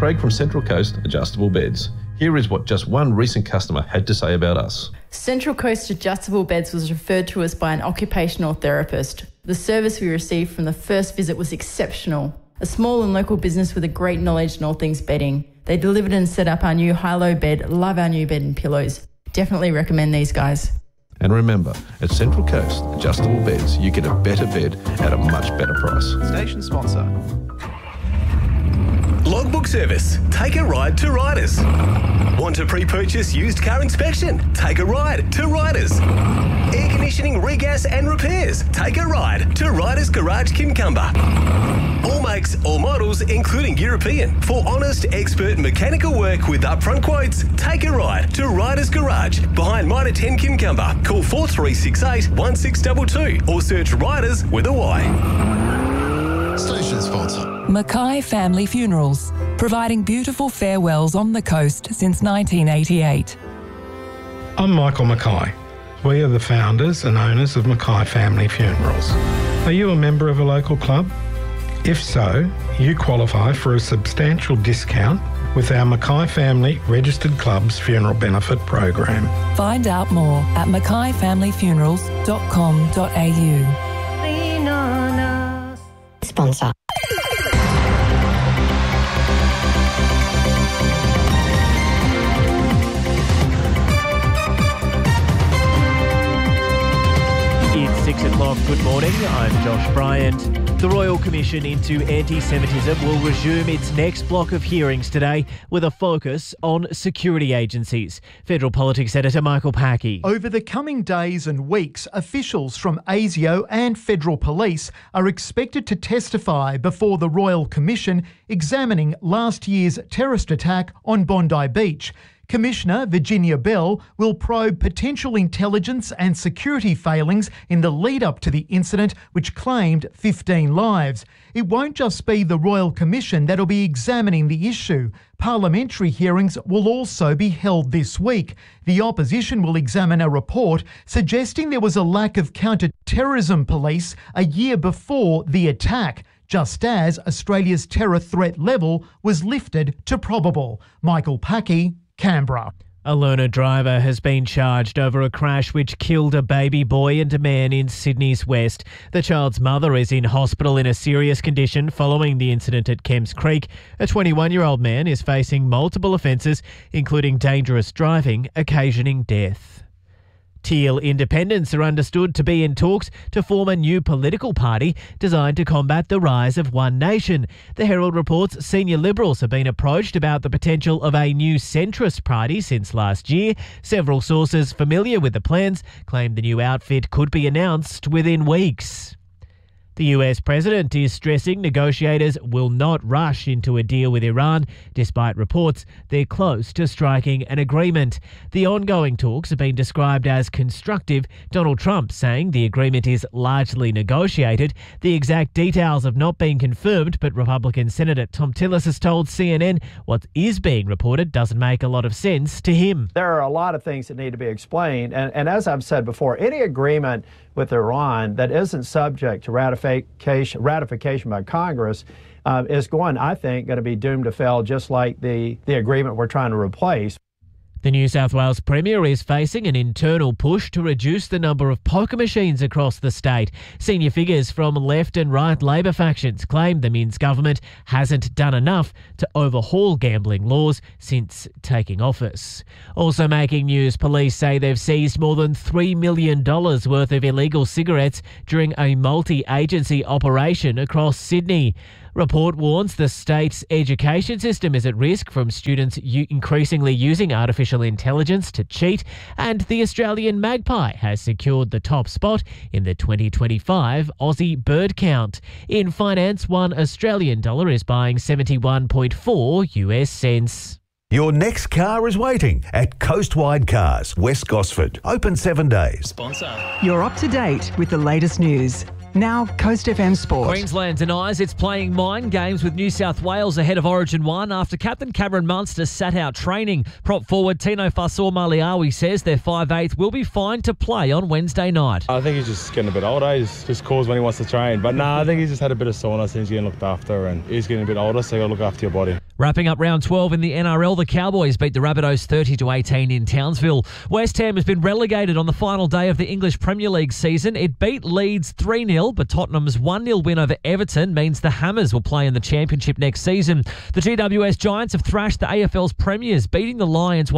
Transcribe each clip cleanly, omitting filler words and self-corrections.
Craig from Central Coast Adjustable Beds. Here is what just one recent customer had to say about us. Central Coast Adjustable Beds was referred to us by an occupational therapist. The service we received from the first visit was exceptional. A small and local business with a great knowledge in all things bedding. They delivered and set up our new high-low bed. Love our new bed and pillows. Definitely recommend these guys. And remember, at Central Coast Adjustable Beds, you get a better bed at a much better price. Station sponsor. Logbook Service. Take a ride to Riders. Want to pre-purchase used car inspection? Take a ride to Riders. Air conditioning, regas and repairs? Take a ride to Riders Garage Kincumber. All makes, all models, including European. For honest, expert mechanical work with upfront quotes, take a ride to Riders Garage behind Mitre 10 Kincumber. Call 4368 1622 or search Riders with a Y. Station sponsor. Mackay Family Funerals, providing beautiful farewells on the coast since 1988. I'm Michael Mackay. We are the founders and owners of Mackay Family Funerals. Are you a member of a local club? If so, you qualify for a substantial discount with our Mackay Family Registered Clubs Funeral Benefit Program. Find out more at mackayfamilyfunerals.com.au. Sponsor. It's 6 o'clock. Good morning. I'm Josh Bryant. The Royal Commission into Anti-Semitism will resume its next block of hearings today with a focus on security agencies. Federal Politics Editor Michael Packey. Over the coming days and weeks, officials from ASIO and Federal Police are expected to testify before the Royal Commission examining last year's terrorist attack on Bondi Beach. Commissioner Virginia Bell will probe potential intelligence and security failings in the lead-up to the incident, which claimed 15 lives. It won't just be the Royal Commission that'll be examining the issue. Parliamentary hearings will also be held this week. The opposition will examine a report suggesting there was a lack of counter-terrorism police a year before the attack, just as Australia's terror threat level was lifted to probable. Michael Packey, Canberra. A learner driver has been charged over a crash which killed a baby boy and a man in Sydney's west. The child's mother is in hospital in a serious condition following the incident at Kemps Creek. A 21-year-old man is facing multiple offences, including dangerous driving, occasioning death. Teal independents are understood to be in talks to form a new political party designed to combat the rise of One Nation. The Herald reports senior Liberals have been approached about the potential of a new centrist party since last year. Several sources familiar with the plans claim the new outfit could be announced within weeks. The US president is stressing negotiators will not rush into a deal with Iran, despite reports they're close to striking an agreement. The ongoing talks have been described as constructive, Donald Trump saying the agreement is largely negotiated. The exact details have not been confirmed, but Republican Senator Tom Tillis has told CNN what is being reported doesn't make a lot of sense to him. There are a lot of things that need to be explained, and as I've said before, any agreement with Iran that isn't subject to ratification by Congress is I think, going to be doomed to fail, just like the agreement we're trying to replace. The New South Wales Premier is facing an internal push to reduce the number of poker machines across the state. Senior figures from left and right Labor factions claim the Minns government hasn't done enough to overhaul gambling laws since taking office. Also making news, police say they've seized more than $3 million worth of illegal cigarettes during a multi-agency operation across Sydney. Report warns the state's education system is at risk from students increasingly using artificial intelligence to cheat, and the Australian magpie has secured the top spot in the 2025 Aussie bird count. In finance, $1 Australian is buying 71.4 US cents. Your next car is waiting at Coastwide Cars, West Gosford. Open 7 days. Sponsor. You're up to date with the latest news. Now, Coast FM Sport. Queensland denies it's playing mind games with New South Wales ahead of Origin 1 after captain Cameron Munster sat out training. Prop forward Tino Fasor-Maliawi says their 5'8" will be fine to play on Wednesday night. I think he's just getting a bit older. He just calls when he wants to train. But I think he's just had a bit of soreness and he's getting looked after, and he's getting a bit older, so you got to look after your body. Wrapping up round 12 in the NRL, the Cowboys beat the Rabbitohs 30-18 in Townsville. West Ham has been relegated on the final day of the English Premier League season. It beat Leeds 3-0, but Tottenham's 1-0 win over Everton means the Hammers will play in the Championship next season. The GWS Giants have thrashed the AFL's premiers, beating the Lions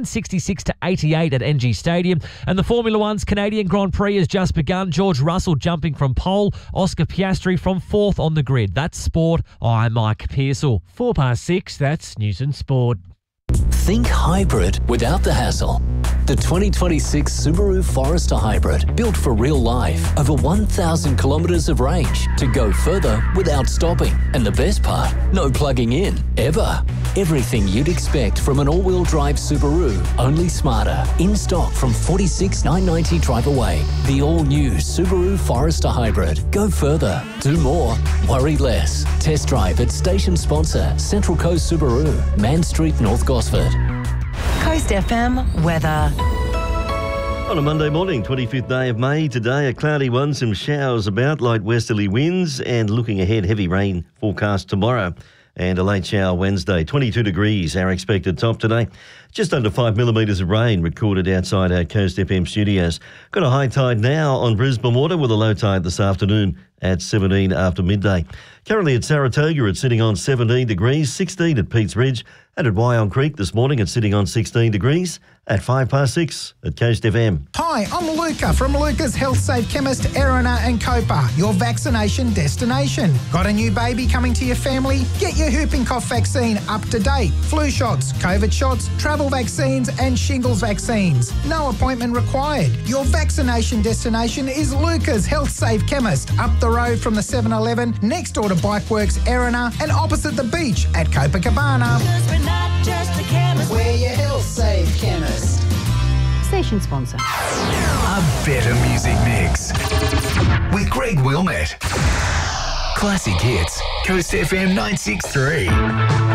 166-88 at NG Stadium. And the Formula One's Canadian Grand Prix has just begun. George Russell jumping from pole, Oscar Piastri from fourth on the grid. That's sport. I'm Mike Pearsall. 6:04, that's News and Sport. Think hybrid without the hassle. The 2026 Subaru Forester Hybrid, built for real life. Over 1,000 kilometres of range to go further without stopping. And the best part, no plugging in, ever. Everything you'd expect from an all-wheel drive Subaru, only smarter. In stock from $46,990 drive away. The all-new Subaru Forester Hybrid. Go further, do more, worry less. Test drive at station sponsor Central Coast Subaru, Man Street, North Gosford. Coast FM weather. On a Monday morning, 25th day of May, today a cloudy one, some showers about, light westerly winds, and looking ahead, heavy rain forecast tomorrow and a late shower Wednesday. 22 degrees, our expected top today. Just under 5 millimetres of rain recorded outside our Coast FM studios. Got a high tide now on Brisbane Water with a low tide this afternoon at 17 after midday. Currently at Saratoga, it's sitting on 17 degrees, 16 at Pete's Ridge, and at Wyong Creek this morning, it's sitting on 16 degrees at 6:05 at Coast FM. Hi, I'm Luca from Luca's Health Safe Chemist, Erina and Copa, your vaccination destination. Got a new baby coming to your family? Get your whooping cough vaccine up to date. Flu shots, COVID shots, travel vaccines and shingles vaccines. No appointment required. Your vaccination destination is Luca's Health Safe Chemist, up the road from the 7-Eleven, next door to Bikeworks Erina and opposite the beach at Copacabana. Not just a chemist. We're your Health Safe Chemist. Station sponsor. A better music mix with Greg Wilmette. Classic hits, Coast FM 963.